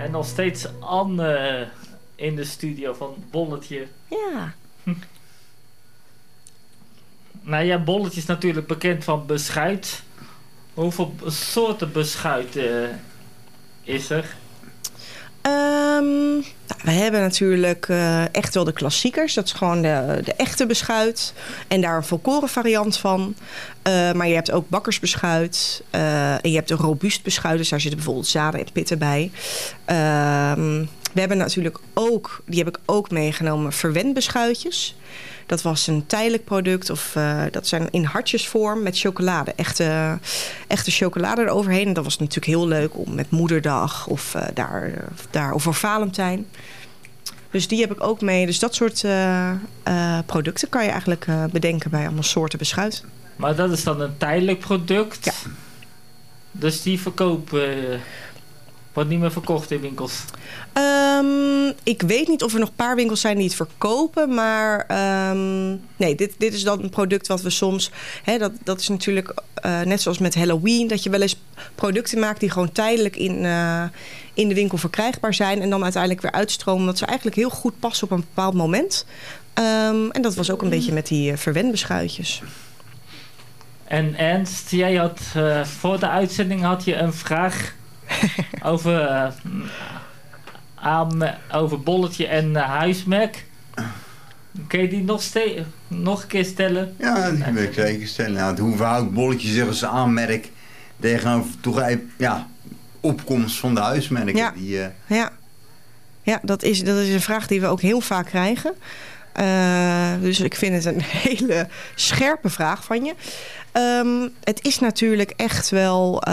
En nog steeds Anne in de studio van Bolletje. Ja. Nou ja, Bolletje is natuurlijk bekend van beschuit. Hoeveel soorten beschuit is er? Nou, we hebben natuurlijk echt wel de klassiekers. Dat is gewoon de echte beschuit. En daar een volkoren variant van. Maar je hebt ook bakkersbeschuit. En je hebt een robuust beschuit. Dus daar zitten bijvoorbeeld zaden en pitten bij. We hebben natuurlijk ook, die heb ik ook meegenomen, verwendbeschuitjes. Dat was een tijdelijk product. Of dat zijn in hartjesvorm met chocolade. Echte chocolade eroverheen. En dat was natuurlijk heel leuk om met moederdag of of voor Valentijn. Dus die heb ik ook mee. Dus dat soort producten kan je eigenlijk bedenken bij allemaal soorten beschuit. Maar dat is dan een tijdelijk product? Ja. Dus die wordt niet meer verkocht in winkels? Ik weet niet of er nog een paar winkels zijn die het verkopen. Maar nee, dit is dan een product wat we soms... Dat is natuurlijk net zoals met Halloween. Dat je wel eens producten maakt die gewoon tijdelijk in de winkel verkrijgbaar zijn. En dan uiteindelijk weer uitstromen. Dat ze eigenlijk heel goed passen op een bepaald moment. En dat was ook een beetje met die verwendbeschuitjes. En Ernst, jij had voor de uitzending had je een vraag over Bolletje en huismerk. Kun je die nog een keer stellen? Ja, die wil ik zeker stellen. Nou, hoe verhoudt Bolletje zich als aanmerk tegenover toch opkomst van de huismerken? Ja. Ja, dat is een vraag die we ook heel vaak krijgen. Dus ik vind het een hele scherpe vraag van je. Het is natuurlijk echt wel...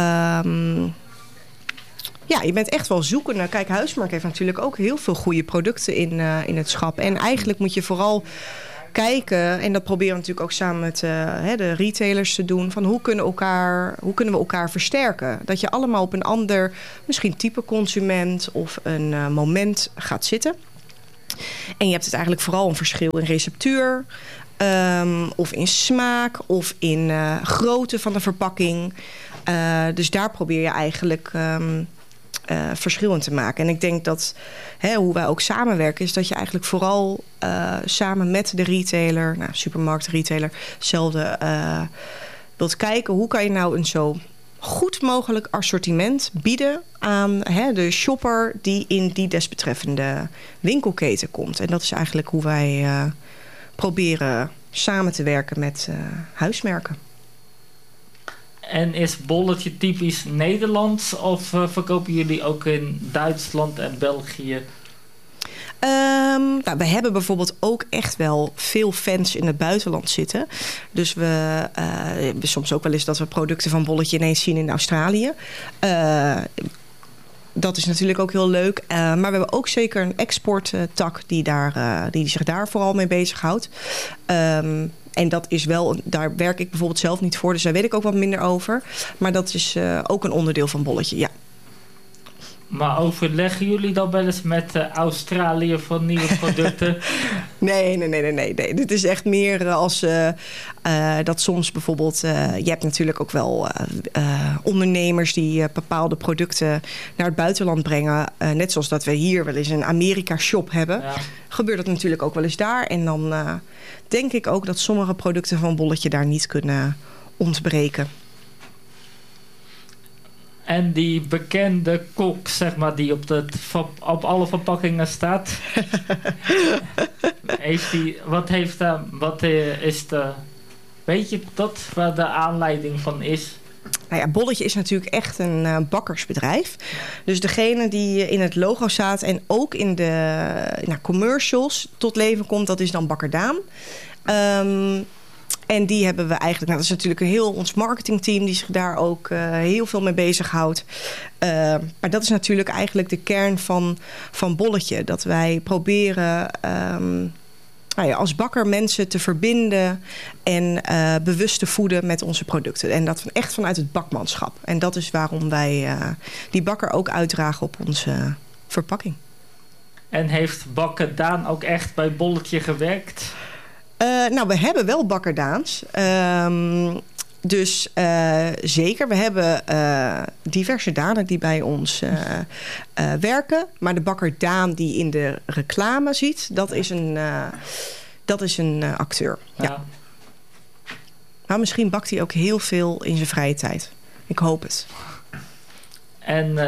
Ja, je bent echt wel zoekende. Kijk, Huismerk heeft natuurlijk ook heel veel goede producten in het schap. En eigenlijk moet je vooral kijken, en dat proberen we natuurlijk ook samen met de retailers te doen, van hoe kunnen we elkaar versterken? Dat je allemaal op een ander, misschien type consument of een moment gaat zitten. En je hebt het eigenlijk vooral een verschil in receptuur, of in smaak, of in grootte van de verpakking. Dus daar probeer je eigenlijk verschil in te maken. En ik denk dat hoe wij ook samenwerken, is dat je eigenlijk vooral samen met de retailer, supermarkt, retailer, hetzelfde wilt kijken, hoe kan je nou een zo goed mogelijk assortiment bieden aan de shopper die in die desbetreffende winkelketen komt. En dat is eigenlijk hoe wij proberen samen te werken met huismerken. En is Bolletje typisch Nederlands of verkopen jullie ook in Duitsland en België? We hebben bijvoorbeeld ook echt wel veel fans in het buitenland zitten. Dus we hebben soms ook wel eens dat we producten van Bolletje ineens zien in Australië. Dat is natuurlijk ook heel leuk. Maar we hebben ook zeker een exporttak die zich daar vooral mee bezighoudt. En dat is wel, daar werk ik bijvoorbeeld zelf niet voor, dus daar weet ik ook wat minder over. Maar dat is ook een onderdeel van Bolletje, ja. Maar overleggen jullie dan wel eens met Australië voor nieuwe producten? Nee. Dit is echt meer als dat soms bijvoorbeeld... je hebt natuurlijk ook wel ondernemers die bepaalde producten naar het buitenland brengen. Net zoals dat we hier wel eens een Amerika-shop hebben. Ja. Gebeurt dat natuurlijk ook wel eens daar. En dan denk ik ook dat sommige producten van Bolletje daar niet kunnen ontbreken. En die bekende kok, zeg maar, die op alle verpakkingen staat. Weet je dat waar de aanleiding van is? Nou ja, Bolletje is natuurlijk echt een bakkersbedrijf. Dus degene die in het logo staat en ook in de commercials tot leven komt, dat is dan Bakker Daan. En die hebben we eigenlijk... dat is natuurlijk ons marketingteam die zich daar ook heel veel mee bezighoudt. Maar dat is natuurlijk eigenlijk de kern van Bolletje. Dat wij proberen als bakker mensen te verbinden en bewust te voeden met onze producten. En dat echt vanuit het bakmanschap. En dat is waarom wij die bakker ook uitdragen op onze verpakking. En heeft Bakker Daan ook echt bij Bolletje gewerkt? We hebben wel Bakker Daans. Dus zeker, we hebben diverse Danen die bij ons werken. Maar de bakker Daan die in de reclame ziet, dat is een acteur. Ja. Maar misschien bakt hij ook heel veel in zijn vrije tijd. Ik hoop het. En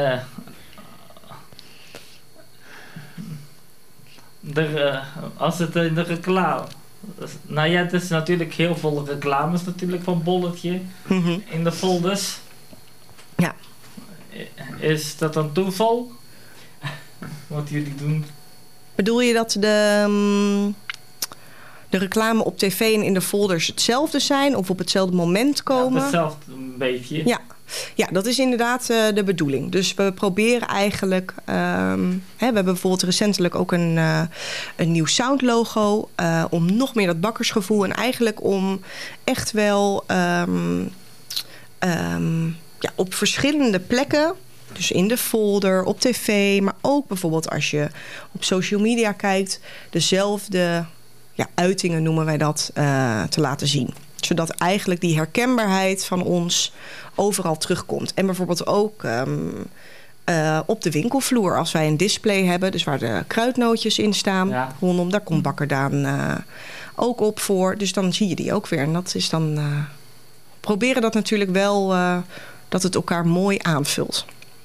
als het in de reclame... Nou ja, het is natuurlijk heel veel reclames natuurlijk van Bolletje in de folders. Ja. Is dat een toeval? Wat jullie doen? Bedoel je dat de reclame op tv en in de folders hetzelfde zijn of op hetzelfde moment komen? Ja, hetzelfde een beetje. Ja, dat is inderdaad de bedoeling. Dus we proberen eigenlijk... we hebben bijvoorbeeld recentelijk ook een nieuw soundlogo... om nog meer dat bakkersgevoel... en eigenlijk om echt wel op verschillende plekken... dus in de folder, op tv... maar ook bijvoorbeeld als je op social media kijkt... dezelfde uitingen noemen wij dat te laten zien. Zodat eigenlijk die herkenbaarheid van ons overal terugkomt. En bijvoorbeeld ook op de winkelvloer. Als wij een display hebben, dus waar de kruidnootjes in staan. Rondom, daar komt Bakker Daan ook op voor. Dus dan zie je die ook weer. En dat is dan... proberen dat natuurlijk wel... dat het elkaar mooi aanvult.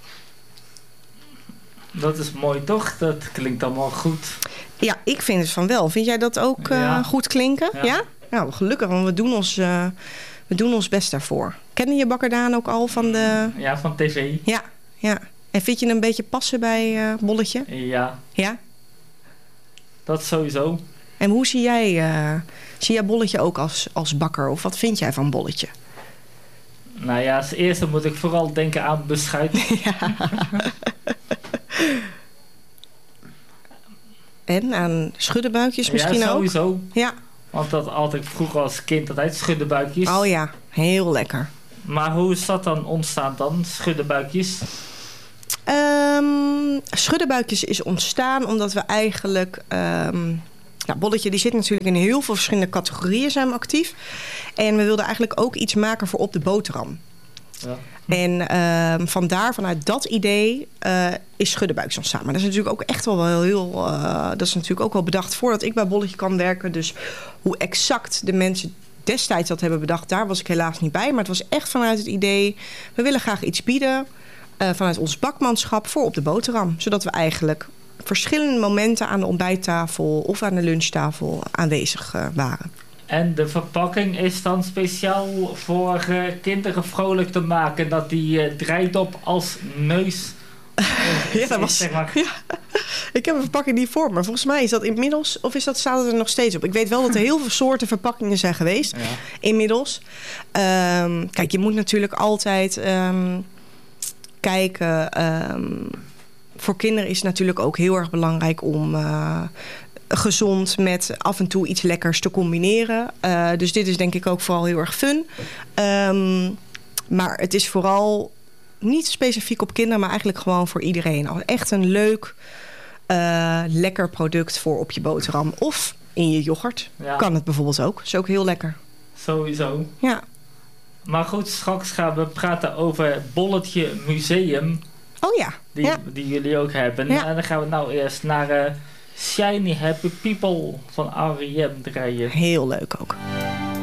Dat is mooi toch? Dat klinkt allemaal goed. Ja, ik vind het van wel. Vind jij dat ook goed klinken? Ja? Nou, gelukkig, want we doen ons best daarvoor. Kennen je Bakker Daan ook al van de... Ja, van tv. Ja. En vind je hem een beetje passen bij Bolletje? Ja. Ja? Dat sowieso. En hoe zie jij Bolletje ook als bakker? Of wat vind jij van Bolletje? Nou ja, als eerste moet ik vooral denken aan beschuit. Ja. En aan schuddenbuikjes misschien ook? Ja, sowieso. Ja. Want dat altijd vroeger als kind altijd schuddenbuikjes. Oh ja, heel lekker. Maar hoe is dat dan ontstaan dan, schuddenbuikjes? Schuddenbuikjes is ontstaan omdat we eigenlijk... Bolletje die zit natuurlijk in heel veel verschillende categorieën zijn we actief. En we wilden eigenlijk ook iets maken voor op de boterham. Ja. En vanuit dat idee is Schuddenbuikjes ontstaan. Maar dat is natuurlijk ook echt wel heel... dat is natuurlijk ook wel bedacht voordat ik bij Bolletje kan werken. Dus hoe exact de mensen destijds dat hebben bedacht... daar was ik helaas niet bij. Maar het was echt vanuit het idee... we willen graag iets bieden vanuit ons bakmanschap voor op de boterham. Zodat we eigenlijk verschillende momenten aan de ontbijttafel... of aan de lunchtafel aanwezig waren. En de verpakking is dan speciaal voor kinderen vrolijk te maken... dat die draait op als neus. Ja, dat was... Zeg maar. Ja. Ik heb een verpakking niet voor, maar volgens mij is dat inmiddels... of staat het er nog steeds op? Ik weet wel dat er heel veel soorten verpakkingen zijn geweest. Ja. Inmiddels. Kijk, je moet natuurlijk altijd kijken... voor kinderen is het natuurlijk ook heel erg belangrijk om... gezond met af en toe iets lekkers te combineren. Dus dit is denk ik ook vooral heel erg fun. Maar het is vooral niet specifiek op kinderen... maar eigenlijk gewoon voor iedereen. Echt een leuk, lekker product voor op je boterham. Of in je yoghurt. Ja. Kan het bijvoorbeeld ook. Is ook heel lekker. Sowieso. Ja. Maar goed, straks gaan we praten over Bolletje Museum. Oh ja. Die jullie ook hebben. Ja. En dan gaan we nou eerst naar... Shiny Happy People van R.E.M. draaien. Heel leuk ook.